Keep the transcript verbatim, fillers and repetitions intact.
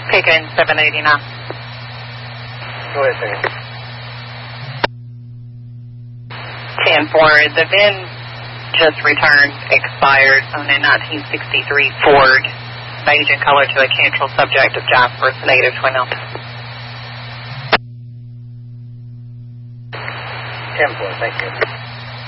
Pekin seven eighty-nine. Go ahead, second. ten four, the V I N just returned expired on a nineteen sixty-three Ford, beige in color to a neutral subject of Jasper, negative twin L. ten four, thank you.